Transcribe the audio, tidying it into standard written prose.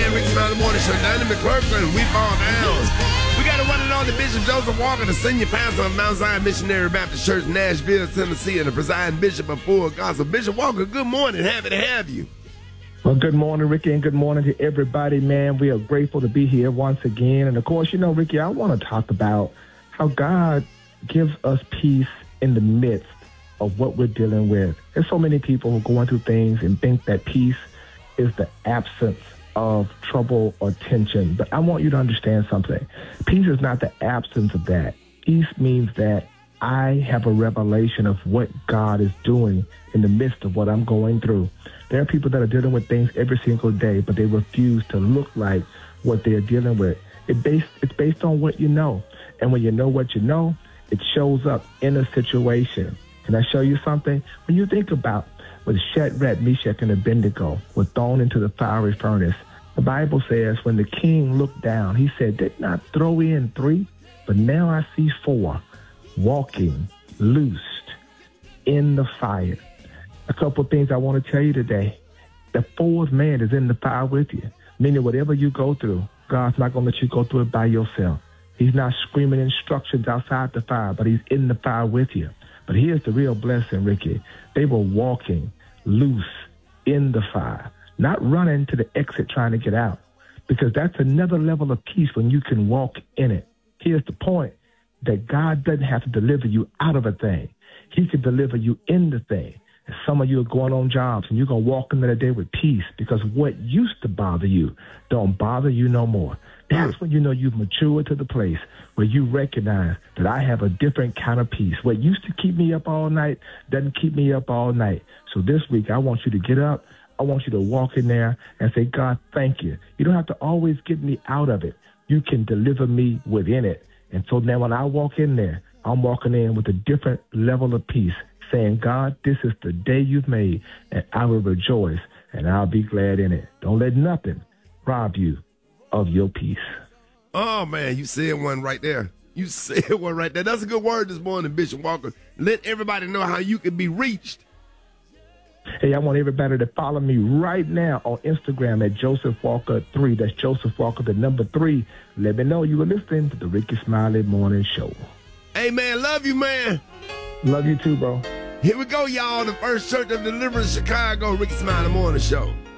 man. Rick Smiley Morning Show. Down in McClurkin, we fall down. We got the one and only Bishop Joseph Walker, the senior pastor of Mount Zion Missionary Baptist Church, Nashville, Tennessee, and the presiding bishop of Full Gospel. Bishop Walker, good morning. Happy to have you. Well, good morning, Ricky, and good morning to everybody, man. We are grateful to be here once again. And, of course, Ricky, I want to talk about how God gives us peace in the midst of what we're dealing with. There's so many people who are going through things and think that peace is the absence of trouble or tension. But I want you to understand something. Peace is not the absence of that. Peace means that I have a revelation of what God is doing in the midst of what I'm going through. There are people that are dealing with things every single day, but they refuse to look like what they're dealing with. It's based on what you know. And when you know what you know, it shows up in a situation. Can I show you something? When you think about when Shadrach, Meshach, and Abednego were thrown into the fiery furnace, the Bible says when the king looked down, he said, did not throw in 3, but now I see 4 walking loosed in the fire. A couple of things I want to tell you today. The 4th man is in the fire with you. Meaning whatever you go through, God's not going to let you go through it by yourself. He's not screaming instructions outside the fire, but he's in the fire with you. But here's the real blessing, Ricky. They were walking loose in the fire, not running to the exit trying to get out, because that's another level of peace when you can walk in it. Here's the point, that God doesn't have to deliver you out of a thing. He can deliver you in the thing. And some of you are going on jobs, and you're going to walk into the day with peace because what used to bother you don't bother you no more. That's when you know you've matured to the place where you recognize that I have a different kind of peace. What used to keep me up all night doesn't keep me up all night. So this week, I want you to get up. I want you to walk in there and say, God, thank you. You don't have to always get me out of it. You can deliver me within it. And so now when I walk in there, I'm walking in with a different level of peace, saying, God, this is the day you've made, and I will rejoice, and I'll be glad in it. Don't let nothing rob you of your peace. Oh, man, you said one right there. You said one right there. That's a good word this morning, Bishop Walker. Let everybody know how you can be reached. Hey, I want everybody to follow me right now on Instagram at Joseph Walker 3. That's Joseph Walker, the number 3. Let me know you were listening to the Ricky Smiley Morning Show. Hey, man, love you, man. Love you too, bro. Here we go, y'all. The First Church of Deliverance, Chicago, Ricky Smiley Morning Show.